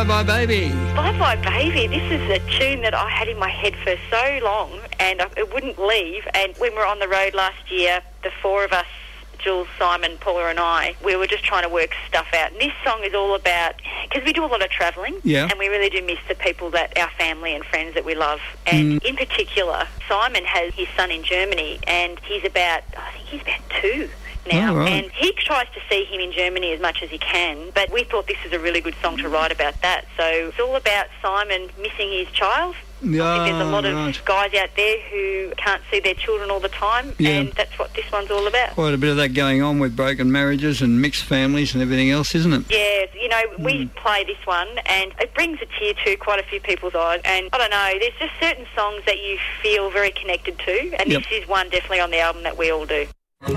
Bye Bye Baby. Bye Bye Baby. This is a tune that I had in my head for so long and it wouldn't leave. And when we were on the road last year, the four of us, Jules, Simon, Paula and I, we were just trying to work stuff out. And this song is all about, because we do a lot of travelling, and we really do miss the people that, our family and friends that we love. And in particular, Simon has his son in Germany and he's about, I think he's about 2 now. Oh, right. And he tries to see him in Germany as much as he can, but we thought this is a really good song to write about that. So it's all about Simon missing his child. I think there's a lot of guys out there who can't see their children all the time, and that's what this one's all about. Quite a bit of that going on with broken marriages and mixed families and everything else, isn't it? Yeah, you know, we play this one and it brings a tear to quite a few people's eyes, and I don't know, there's just certain songs that you feel very connected to, and this is one definitely on the album that we all do.